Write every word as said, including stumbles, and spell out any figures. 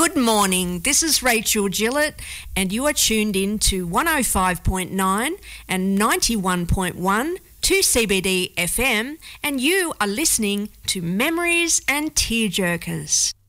Good morning, this is Rachel Gillett and you are tuned in to one oh five point nine and ninety-one point one to C B D F M, and you are listening to Memories and Tearjerkers.